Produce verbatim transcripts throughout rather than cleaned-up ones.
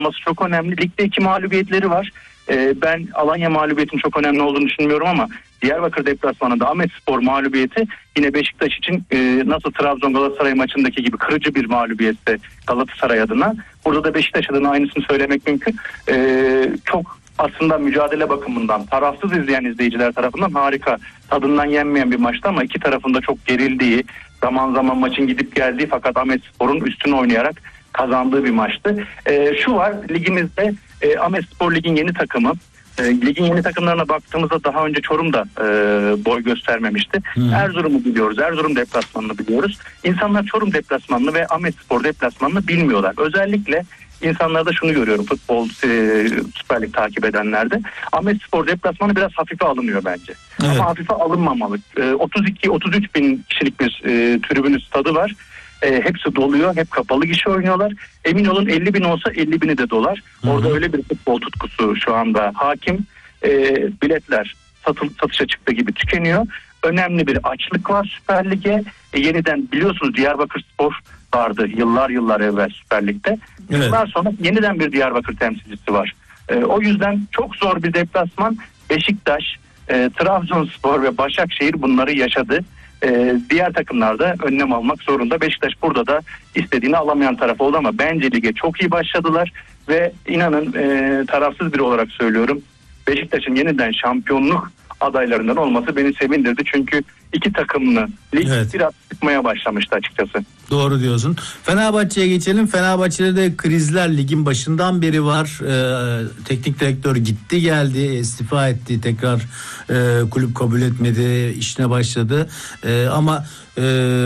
olması çok önemli. Ligde iki mağlubiyetleri var. Ee, ben Alanya mağlubiyetinin çok önemli olduğunu düşünmüyorum ama Diyarbakır deplasmanında Ahmetspor mağlubiyeti yine Beşiktaş için e, nasıl Trabzon Galatasaray maçındaki gibi kırıcı bir mağlubiyette Galatasaray adına. Burada da Beşiktaş adına aynısını söylemek mümkün. Ee, çok aslında mücadele bakımından tarafsız izleyen izleyiciler tarafından harika, tadından yenmeyen bir maçtı ama iki tarafında çok gerildiği, zaman zaman maçın gidip geldiği fakat Ahmetspor'un üstüne oynayarak kazandığı bir maçtı. Ee, şu var, ligimizde e, Ahmetspor ligin yeni takımı. E, ligin yeni takımlarına baktığımızda daha önce Çorum da e, boy göstermemişti. Hmm. Erzurum'u biliyoruz, Erzurum deplasmanını biliyoruz. İnsanlar Çorum deplasmanını ve Ahmetspor deplasmanını bilmiyorlar. Özellikle İnsanlarda şunu görüyorum futbol e, Süper Lig takip edenlerde. Ahmetspor deplasmanı biraz hafife alınıyor bence. Evet. Ama hafife alınmamalı. E, otuz iki otuz üç bin kişilik bir e, tribünün stadı var. E, hepsi doluyor. Hep kapalı gişe oynuyorlar. Emin olun elli bin olsa elli bini de dolar. Hı-hı. Orada öyle bir futbol tutkusu şu anda hakim. E, biletler satıl, satışa çıktı gibi tükeniyor. Önemli bir açlık var Süper Lig'e. E, yeniden biliyorsunuz Diyarbakırspor vardı yıllar yıllar evvel Süper Lig'de. Evet. Yıllar sonra yeniden bir Diyarbakır temsilcisi var. E, o yüzden çok zor bir deplasman. Beşiktaş, e, Trabzonspor ve Başakşehir bunları yaşadı. E, diğer takımlarda önlem almak zorunda. Beşiktaş burada da istediğini alamayan taraf oldu ama bence lige çok iyi başladılar ve inanın e, tarafsız biri olarak söylüyorum. Beşiktaş'ın yeniden şampiyonluk adaylarından olması beni sevindirdi. Çünkü iki takımlı lig evet. biraz sıkmaya başlamıştı açıkçası. Doğru diyorsun. Fenerbahçe'ye geçelim. Fenerbahçe'de de krizler ligin başından beri var. Ee, teknik direktör gitti geldi, istifa etti. Tekrar e, kulüp kabul etmedi, işine başladı. E, ama e,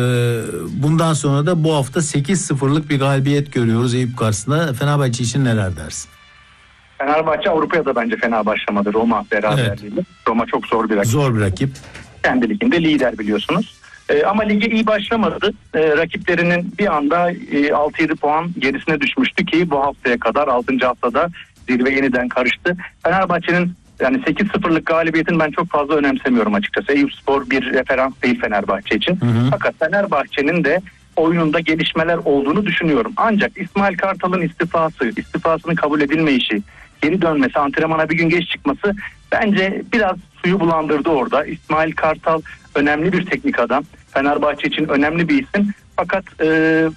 bundan sonra da bu hafta sekiz sıfırlık bir galibiyet görüyoruz Eyüp karşısında. Fenerbahçe için neler dersin? Fenerbahçe Avrupa'ya da bence fena başlamadı. Roma beraberliği. Evet. Roma çok zor bir rakip. Zor bir rakip. Kendi liginde lider biliyorsunuz. Ee, ama lige iyi başlamadı. Ee, rakiplerinin bir anda e, altı yedi puan gerisine düşmüştü ki bu haftaya kadar altıncı haftada zirve yeniden karıştı. Fenerbahçe'nin yani sekiz sıfırlık galibiyetin ben çok fazla önemsemiyorum açıkçası. Eyüpspor bir referans değil Fenerbahçe için. Hı hı. Fakat Fenerbahçe'nin de oyununda gelişmeler olduğunu düşünüyorum. Ancak İsmail Kartal'ın istifası, istifasının kabul edilmeyişi, geri dönmesi, antrenmana bir gün geç çıkması bence biraz suyu bulandırdı orada. İsmail Kartal önemli bir teknik adam. Fenerbahçe için önemli bir isim. Fakat e,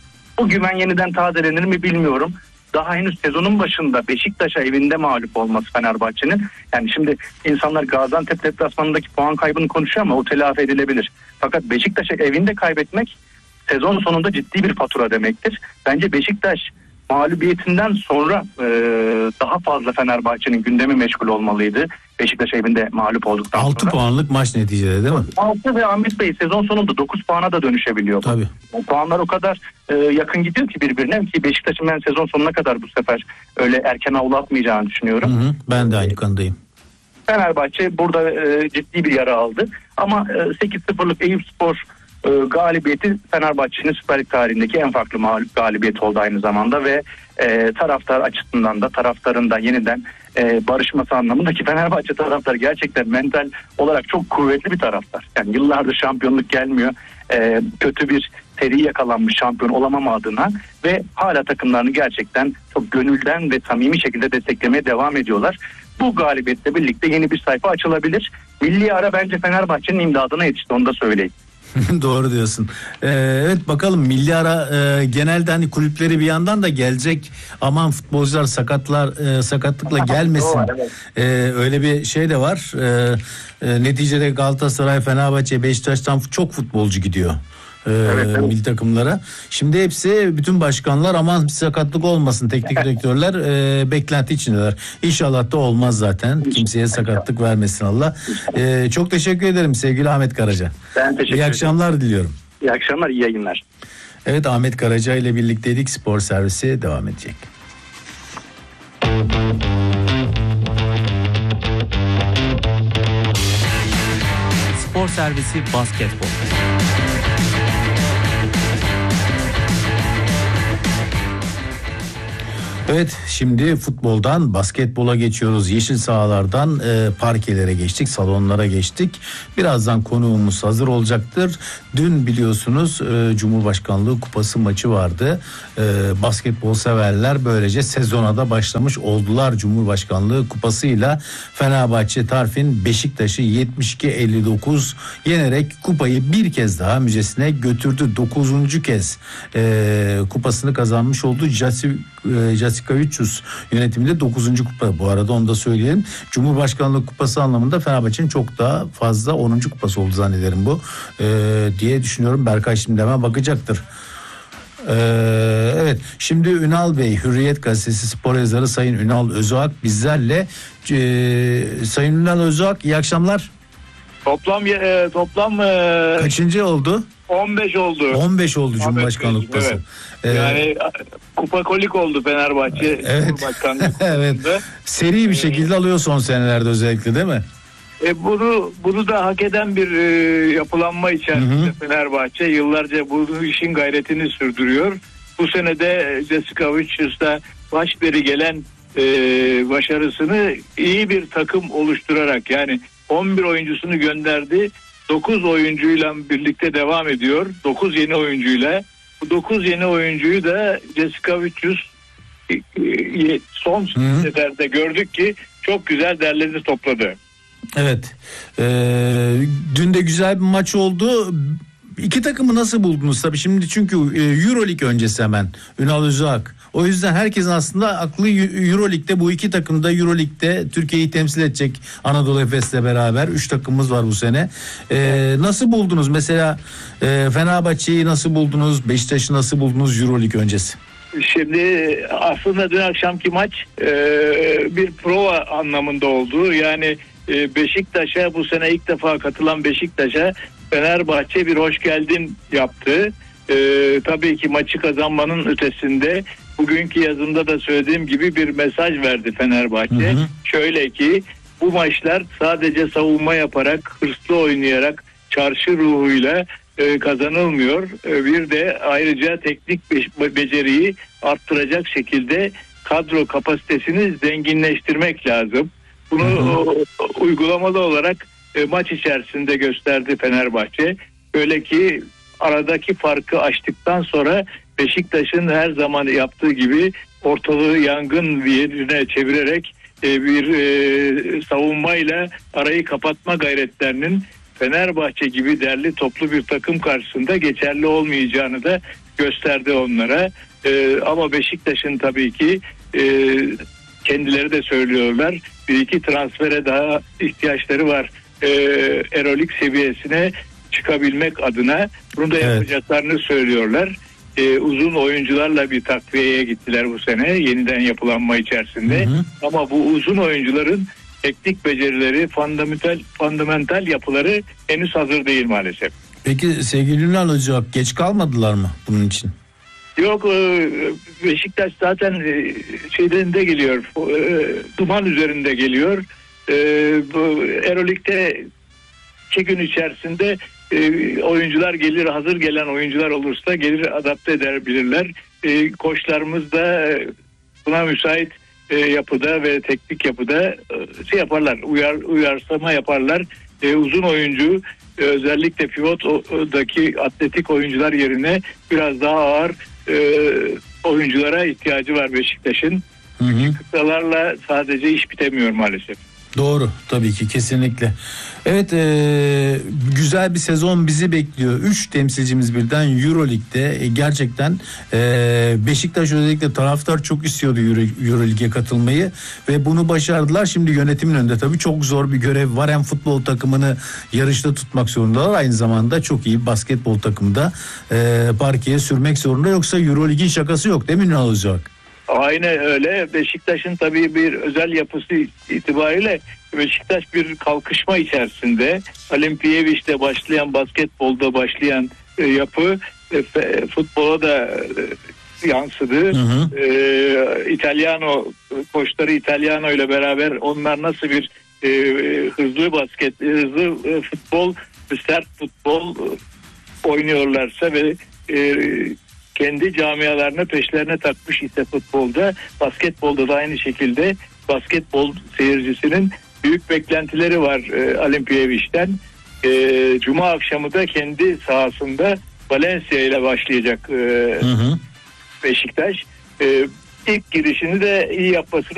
bu güven yeniden tazelenir mi bilmiyorum. Daha henüz sezonun başında Beşiktaş'a evinde mağlup olması Fenerbahçe'nin. Yani şimdi insanlar Gaziantep deplasmanındaki puan kaybını konuşuyor ama o telafi edilebilir. Fakat Beşiktaş'a evinde kaybetmek sezon sonunda ciddi bir fatura demektir. Bence Beşiktaş mağlubiyetinden sonra e, daha fazla Fenerbahçe'nin gündemi meşgul olmalıydı. Beşiktaş evinde mağlup olduktan altı sonra. altı puanlık maç neticede değil mi? altı ve Ahmet Bey sezon sonunda dokuz puana da dönüşebiliyor. Tabii. O puanlar o kadar e, yakın gidiyor ki birbirine ki Beşiktaş'ın ben sezon sonuna kadar bu sefer öyle erken avlatmayacağını düşünüyorum. Hı hı, ben de aynı kanıdayım. Fenerbahçe burada e, ciddi bir yara aldı. Ama e, sekiz sıfırlık Eyüpspor e, galibiyeti Fenerbahçe'nin Süper Lig tarihindeki en farklı mağlup galibiyeti oldu aynı zamanda ve e, taraftar açısından da taraftarın da yeniden e, barışması anlamında ki Fenerbahçe taraftarı gerçekten mental olarak çok kuvvetli bir taraftar. Yani yıllardır şampiyonluk gelmiyor. E, kötü bir seri yakalanmış şampiyon olamama adına ve hala takımlarını gerçekten çok gönülden ve samimi şekilde desteklemeye devam ediyorlar. Bu galibiyetle birlikte yeni bir sayfa açılabilir. Milli ara bence Fenerbahçe'nin imdadına yetişti, onu da söyleyeyim. Doğru diyorsun. Ee, evet bakalım milli ara e, genelde hani kulüpleri bir yandan da gelecek aman futbolcular sakatlar e, sakatlıkla gelmesin. Evet. E, öyle bir şey de var. E, e, neticede Galatasaray, Fenerbahçe, Beşiktaş'tan çok futbolcu gidiyor. Evet, evet. Milli takımlara. Şimdi hepsi bütün başkanlar aman bir sakatlık olmasın, teknik direktörler e, beklenti içindeler. İnşallah da olmaz zaten. Kimseye sakatlık vermesin Allah. E, çok teşekkür ederim sevgili Ahmet Karaca. Ben teşekkür ederim. İyi akşamlar diliyorum. İyi akşamlar, iyi yayınlar. Evet, Ahmet Karaca ile birlikteydik. Spor servisi devam edecek. Spor servisi basketbol. Evet, şimdi futboldan basketbola geçiyoruz. Yeşil sahalardan e, parkelere geçtik, salonlara geçtik. Birazdan konuğumuz hazır olacaktır. Dün biliyorsunuz e, Cumhurbaşkanlığı Kupası maçı vardı. E, basketbol severler böylece sezona da başlamış oldular. Cumhurbaşkanlığı Kupası'yla Fenerbahçe Tarfin Beşiktaş'ı yetmiş iki elli dokuz yenerek kupayı bir kez daha müzesine götürdü. dokuzuncu kez e, kupasını kazanmış oldu. Jasi Jasikavicius yönetiminde dokuzuncu kupa, bu arada onu da söyleyelim. Cumhurbaşkanlığı Kupası anlamında Fenerbahçe'nin çok daha fazla onuncu kupası oldu zannederim bu ee, diye düşünüyorum. Berkay şimdi hemen bakacaktır. Ee, evet, şimdi Ünal Bey, Hürriyet Gazetesi spor yazarı Sayın Ünal Özağak bizlerle. Ee, Sayın Ünal Özağak, iyi akşamlar. Toplam e, toplam e, kaçıncı oldu? on beş oldu. on beş oldu Cumhurbaşkanlığı Kupası. Evet. Ee, yani kupa kolik oldu Fenerbahçe. Evet. Evet. Seri bir şekilde alıyor son senelerde özellikle, değil mi? E bunu bunu da hak eden bir e, yapılanma içerisinde hı hı. Fenerbahçe yıllarca bu işin gayretini sürdürüyor. Bu sene de Jasikavicius'ta başberi gelen e, başarısını iyi bir takım oluşturarak, yani on bir oyuncusunu gönderdi. dokuz oyuncuyla birlikte devam ediyor. dokuz yeni oyuncuyla. Bu dokuz yeni oyuncuyu da Jasikavicius son seferde gördük ki çok güzel derledi, topladı. Evet. Ee, dün de güzel bir maç oldu. İki takımı nasıl buldunuz tabii şimdi, çünkü Euroleague öncesi hemen Ünal Özağak. O yüzden herkesin aslında aklı Euroleague'de, bu iki takım da Euroleague'de Türkiye'yi temsil edecek Anadolu Efes'le beraber. Üç takımımız var bu sene. Ee, nasıl buldunuz mesela e, Fenerbahçe'yi nasıl buldunuz? Beşiktaş'ı nasıl buldunuz Euroleague öncesi? Şimdi aslında dün akşamki maç e, bir prova anlamında oldu. Yani e, Beşiktaş'a, bu sene ilk defa katılan Beşiktaş'a Fenerbahçe bir hoş geldin yaptı. E, tabii ki maçı kazanmanın ötesinde bugünkü yazımda da söylediğim gibi bir mesaj verdi Fenerbahçe. Hı hı. Şöyle ki, bu maçlar sadece savunma yaparak, hırslı oynayarak, çarşı ruhuyla e, kazanılmıyor. E, bir de ayrıca teknik be- beceriyi arttıracak şekilde kadro kapasitesini zenginleştirmek lazım. Bunu hı hı. O, uygulamalı olarak e, maç içerisinde gösterdi Fenerbahçe. Böyle ki aradaki farkı açtıktan sonra Beşiktaş'ın her zaman yaptığı gibi ortalığı yangın yerine çevirerek e, bir e, savunmayla arayı kapatma gayretlerinin Fenerbahçe gibi derli toplu bir takım karşısında geçerli olmayacağını da gösterdi onlara. E, ama Beşiktaş'ın tabii ki e, kendileri de söylüyorlar, bir iki transfere daha ihtiyaçları var. E, Euroleague seviyesine çıkabilmek adına bunu da evet. yapacaklarını söylüyorlar. Ee, uzun oyuncularla bir takviyeye gittiler bu sene yeniden yapılanma içerisinde. Hı hı. Ama bu uzun oyuncuların teknik becerileri, fundamental, fundamental yapıları henüz hazır değil maalesef. Peki sevgili Ünal Hoca, geç kalmadılar mı bunun için? Yok, Beşiktaş zaten şeylerinde geliyor, duman üzerinde geliyor. Euroleague'de iki gün içerisinde e, oyuncular gelir, hazır gelen oyuncular olursa gelir, adapte edebilirler. E, koçlarımız da e, buna müsait e, yapıda ve teknik yapıda e, şey yaparlar, uyar, uyarsama yaparlar. E, uzun oyuncu, e, özellikle pivotdaki atletik oyuncular yerine biraz daha ağır e, oyunculara ihtiyacı var Beşiktaş'ın. Hı hı. Kısalarla sadece iş bitemiyor maalesef. Doğru, tabii ki, kesinlikle. Evet, e, güzel bir sezon bizi bekliyor. Üç temsilcimiz birden Euroleague'de. E, gerçekten e, Beşiktaş özellikle taraftar çok istiyordu Euro, Euroleague'e katılmayı ve bunu başardılar. Şimdi yönetimin önünde tabii çok zor bir görev var. Hem futbol takımını yarışta tutmak zorundalar, aynı zamanda çok iyi basketbol takımı da e, parkeye sürmek zorunda. Yoksa Euroleague'in şakası yok, değil mi Ünal olacak? Aynen öyle. Beşiktaş'ın tabii bir özel yapısı itibariyle Beşiktaş bir kalkışma içerisinde. Olimpiyevic'te başlayan, basketbolda başlayan e, yapı e, futbola da e, yansıdı. Hı hı. E, İtalyano koçları İtalyano ile beraber onlar nasıl bir e, hızlı basket, hızlı e, futbol, sert futbol e, oynuyorlarsa ve e, kendi camialarını peşlerine takmış ise futbolda, basketbolda da aynı şekilde basketbol seyircisinin büyük beklentileri var e, Olimpiyevic'ten. E, Cuma akşamı da kendi sahasında Valencia ile başlayacak e, hı hı. Beşiktaş. E, ilk girişini de iyi yapmasını